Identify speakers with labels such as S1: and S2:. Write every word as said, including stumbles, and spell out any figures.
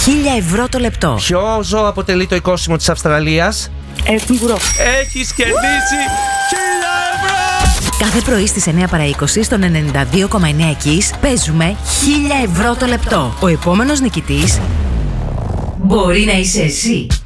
S1: χίλια ευρώ το λεπτό.
S2: Ποιο ζώο αποτελεί το οικόσιμο της Αυστραλίας?
S3: Ε, κεнгουρό.
S2: Έχεις κερδίσει χίλια ευρώ!
S1: Κάθε πρωί στις εννιά παρά είκοσι στον ενενήντα δύο κόμμα εννιά Kiss παίζουμε χίλια ευρώ το λεπτό. Ο επόμενος νικητής μπορεί να είσαι εσύ.